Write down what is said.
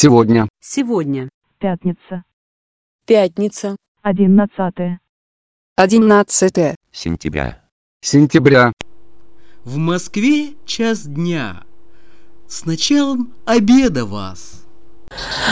Сегодня. Сегодня. Пятница. Пятница. 11. 11 сентября. Сентября. В Москве час дня. С началом обеда вас.